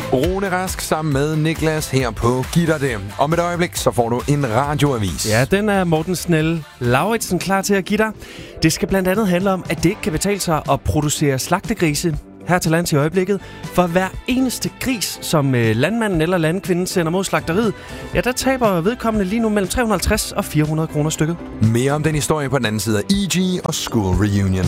Rune Rask sammen med Niklas her på Gitter det. Om et øjeblik, så får du en radioavis. Ja, den er Morten Snell Lauritsen klar til at give dig. Det skal blandt andet handle om, at det ikke kan betale sig at producere slagtegrise her til lands i øjeblikket. For hver eneste gris, som landmanden eller landkvinden sender mod slagteriet, ja, der taber vedkommende lige nu mellem 350 og 400 kroner stykket. Mere om den historie på den anden side af EG og School Reunion.